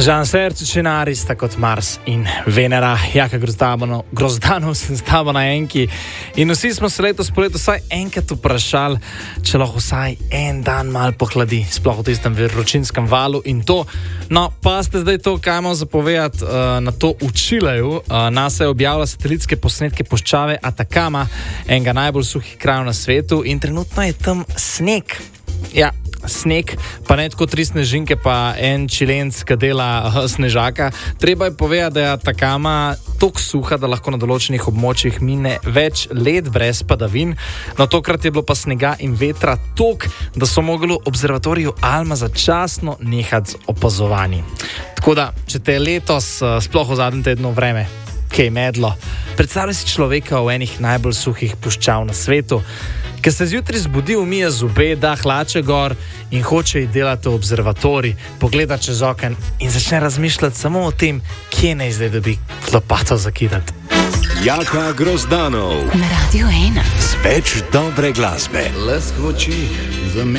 Žan Serčičinari sta kot Mars in Venera, Jaka Grozdanov sem s tabo na enki. In vsi smo se letos poleti vsaj enkrat vprašali, če lahko vsaj en dan mal pohladi, sploh v tistem vročinskem valu in to. No, pa ste zdaj to, kaj imamo zapovedati na to v Čileju. NASA je objavila satelitske posnetke puščave Atacama, enega najbolj suhih krajev na svetu in trenutno je tam sneg. Ja, sneg, pa ne tako 3 snežinke, pa en Čilenc, ki dela snežaka. Treba je povedati, da je Atacama toliko suha, da lahko na določenih območjih mine več let brez padavin. No, tokrat je bilo pa snega in vetra toliko, da so mogli v observatoriju Alma začasno nehati z opazovanji. Tako da, če te je letos, sploh v zadnjem tednu vreme, kaj medlo, predstavljaj si človeka v enih najbolj suhih puščav na svetu, ki se zjutraj zbudi, umije zobe, da hlače gor in hoče iti delati v observatorij, pogleda čez oken in začne razmišljati samo o tem, kje naj zdaj dobi lopato zakidati. Jaka Grozdanov na Radio 1 z več dobre glasbe. Leskoči za me.